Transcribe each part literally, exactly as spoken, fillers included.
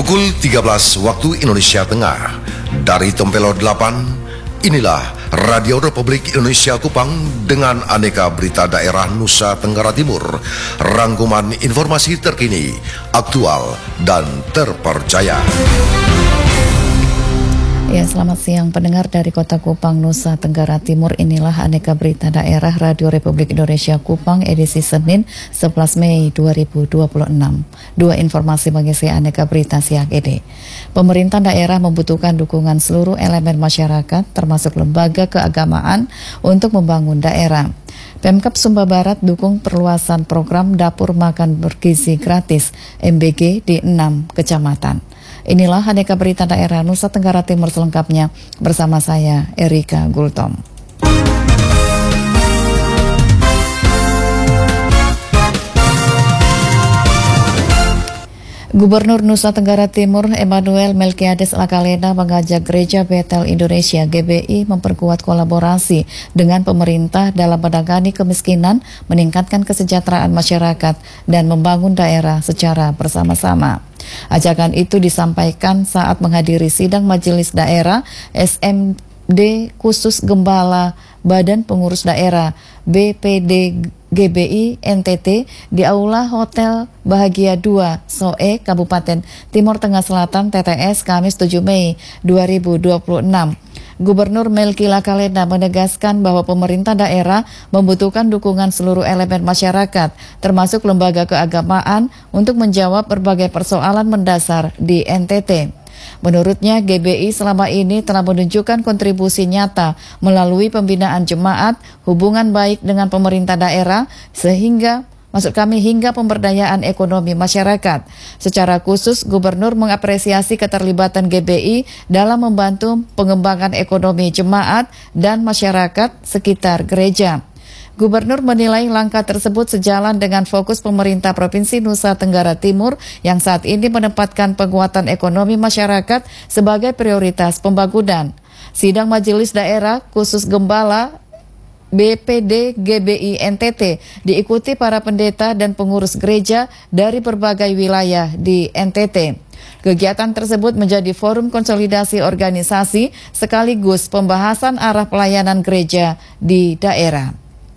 Pukul tiga belas waktu Indonesia Tengah. Dari Tempelo delapan, inilah Radio Republik Indonesia Kupang dengan aneka berita daerah Nusa Tenggara Timur. Rangkuman informasi terkini, aktual, dan terpercaya. Ya, selamat siang pendengar dari Kota Kupang, Nusa Tenggara Timur. Inilah aneka berita daerah Radio Republik Indonesia Kupang edisi Senin sebelas Mei dua ribu dua puluh enam. Dua informasi mengisi aneka berita siang ini. Pemerintah daerah membutuhkan dukungan seluruh elemen masyarakat termasuk lembaga keagamaan untuk membangun daerah. Pemkab Sumba Barat dukung perluasan program dapur makan bergizi gratis M B G di enam kecamatan. Inilah aneka berita daerah Nusa Tenggara Timur selengkapnya bersama saya Erika Gultom. Gubernur Nusa Tenggara Timur Emmanuel Melkiades Lakalena mengajak Gereja Bethel Indonesia G B I memperkuat kolaborasi dengan pemerintah dalam menangani kemiskinan, meningkatkan kesejahteraan masyarakat, dan membangun daerah secara bersama-sama. Ajakan itu disampaikan saat menghadiri sidang Majelis Daerah S M D khusus Gembala Badan Pengurus Daerah B P D G B I N T T di Aula Hotel Bahagia dua Soe, Kabupaten Timur Tengah Selatan, T T S, Kamis tujuh Mei dua ribu dua puluh enam. Gubernur Melki Lakalena menegaskan bahwa pemerintah daerah membutuhkan dukungan seluruh elemen masyarakat, termasuk lembaga keagamaan, untuk menjawab berbagai persoalan mendasar di N T T. Menurutnya, G B I selama ini telah menunjukkan kontribusi nyata melalui pembinaan jemaat, hubungan baik dengan pemerintah daerah, sehingga Maksud kami hingga pemberdayaan ekonomi masyarakat. Secara khusus, Gubernur mengapresiasi keterlibatan G B I dalam membantu pengembangan ekonomi jemaat dan masyarakat sekitar gereja. Gubernur menilai langkah tersebut sejalan dengan fokus pemerintah Provinsi Nusa Tenggara Timur yang saat ini menempatkan penguatan ekonomi masyarakat sebagai prioritas pembangunan. Sidang Majelis Daerah khusus Gembala B P D G B I N T T diikuti para pendeta dan pengurus gereja dari berbagai wilayah di N T T. Kegiatan tersebut menjadi forum konsolidasi organisasi sekaligus pembahasan arah pelayanan gereja di daerah.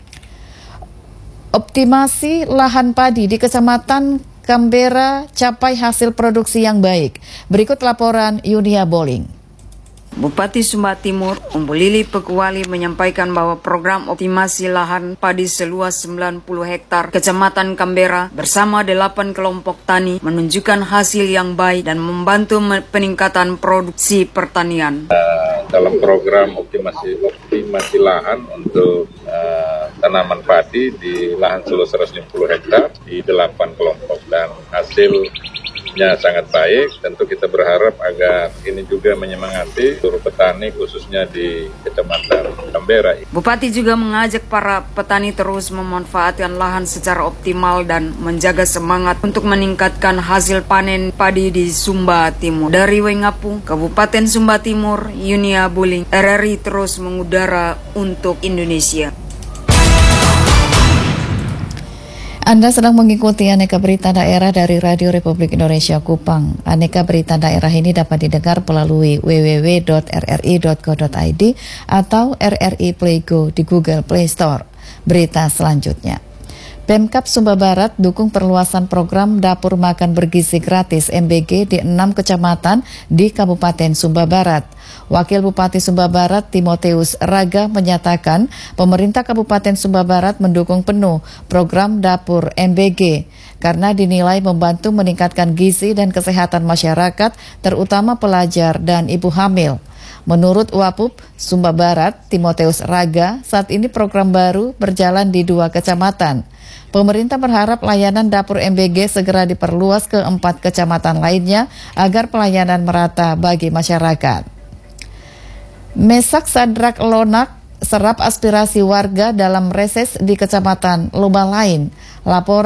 Optimasi lahan padi di Kecamatan Kambera capai hasil produksi yang baik. Berikut laporan Yunia Boling. Bupati Sumba Timur, Umbu Lili Pekuali menyampaikan bahwa program optimasi lahan padi seluas sembilan puluh hektar Kecamatan Kambera bersama delapan kelompok tani menunjukkan hasil yang baik dan membantu peningkatan produksi pertanian. Uh, dalam program optimasi optimasi lahan untuk uh, tanaman padi di lahan seluas seratus lima puluh hektar di delapan kelompok dan hasilnya sangat baik. Tentu kita berharap agar ini juga menyemangati seluruh petani khususnya di Kecamatan Kambera. Bupati juga mengajak para petani terus memanfaatkan lahan secara optimal dan menjaga semangat untuk meningkatkan hasil panen padi di Sumba Timur. Dari Wengapu, Kabupaten Sumba Timur, Yunia Buling, R R I terus mengudara untuk Indonesia. Anda sedang mengikuti aneka berita daerah dari Radio Republik Indonesia Kupang. Aneka berita daerah ini dapat didengar melalui w w w dot r r i dot co dot i d atau R R I Play Go di Google Play Store. Berita selanjutnya. Pemkab Sumba Barat dukung perluasan program dapur makan bergizi gratis M B G di enam kecamatan di Kabupaten Sumba Barat. Wakil Bupati Sumba Barat Timoteus Raga menyatakan pemerintah Kabupaten Sumba Barat mendukung penuh program dapur M B G karena dinilai membantu meningkatkan gizi dan kesehatan masyarakat, terutama pelajar dan ibu hamil. Menurut Wapup Sumba Barat Timoteus Raga, saat ini program baru berjalan di dua kecamatan. Pemerintah berharap layanan dapur M B G segera diperluas ke empat kecamatan lainnya agar pelayanan merata bagi masyarakat. Mesak Sadrak Lonak serap aspirasi warga dalam reses di Kecamatan Lomba Lain. Laporan